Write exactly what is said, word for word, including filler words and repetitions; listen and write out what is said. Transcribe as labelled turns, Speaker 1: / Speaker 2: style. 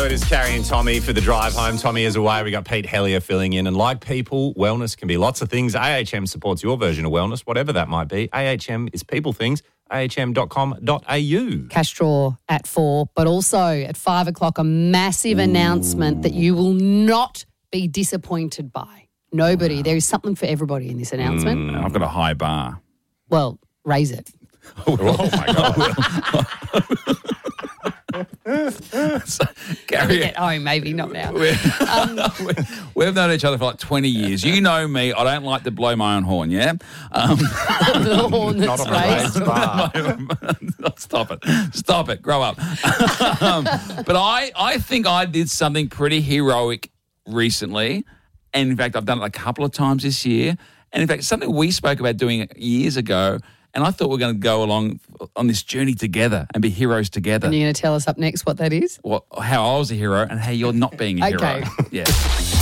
Speaker 1: Stewart is carrying Tommy for the drive home. Tommy is away. We got Pete Hellier filling in. And like people, wellness can be lots of things. A H M supports your version of wellness, whatever that might be. A H M is people things. A H M dot com dot A U.
Speaker 2: Cash draw at four, but also at five o'clock, a massive Ooh. announcement that you will not be disappointed by. Nobody. Wow. There is something for everybody in this announcement.
Speaker 3: Mm, I've got a high bar.
Speaker 2: Well, raise it.
Speaker 3: Oh, oh my God. so, Gary,
Speaker 2: at home, maybe not now.
Speaker 3: Um, we've known each other for like twenty years. You know me. I don't like to blow my own horn, yeah? Um,
Speaker 2: the horn that's raised.
Speaker 3: Stop it. Stop it. Grow up. um, but I, I think I did something pretty heroic recently. And, in fact, I've done it a couple of times this year. And, in fact, something we spoke about doing years ago. And I thought we we're going to go along on this journey together and be heroes together.
Speaker 2: And you're going to tell us up next what that is?
Speaker 3: What, how I was a hero and how you're not being a
Speaker 2: okay.
Speaker 3: hero. Yeah.